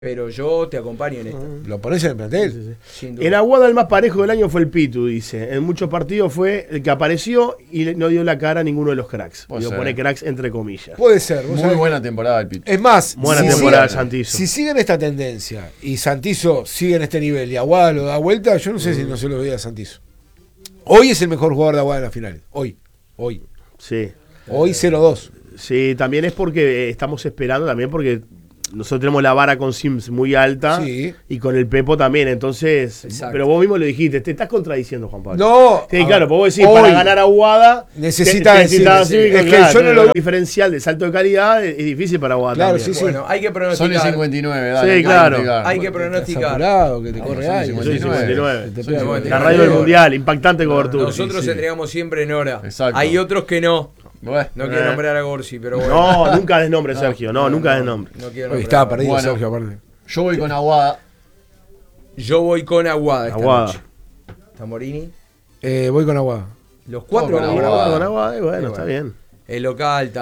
Pero yo te acompaño en esta. Lo pones en el plantel. Sin duda. En Aguada el más parejo del año fue el Pitu, dice. En muchos partidos fue el que apareció y no dio la cara a ninguno de los cracks. Puede Digo, ser. pone cracks entre comillas. Puede ser. vos Muy sabés buena temporada el Pitu. que- Es más, Buena si temporada de siguen- Santizo. Si siguen esta tendencia y Santizo sigue en este nivel y Aguada lo da vuelta, yo no sé si no se lo veía a Santizo. Hoy es el mejor jugador de Aguada en la final. Hoy. Sí. Hoy 0-2. Sí, también es porque estamos esperando, también porque nosotros tenemos la vara con Sims muy alta Sí. y con el Pepo también, entonces, Exacto. pero vos mismo lo dijiste, te estás contradiciendo, Juan Pablo. No. Sí, claro, porque vos decís, hoy para ganar a Aguada necesita necesitas decir, Cívico, es que claro, yo no lo- el diferencial de salto de calidad es difícil para Aguada Claro, también. sí, sí. Bueno, hay que Son pronosticar. el 59, dale. Sí, claro. Hay que Estás pronosticar. apurado, que te corre son aire. 59. Se te Soy pega. 59. La radio del Mundial, impactante cobertura. Nosotros entregamos siempre en hora. Exacto. Hay otros que no. Bueno, No quiero nombrar a Gorsi, pero bueno. No, nunca des nombre, Sergio, nunca des nombre. No quiero Hoy nombrar estaba a- perdido Bueno. Sergio, aparte. yo voy con Aguada. Yo voy con Aguada esta Aguada. noche. Tamorini. Voy con Aguada. Los cuatro Con van a ir a Aguada. Aguada. Con Aguada, bueno, Sí, está bueno. bien. El local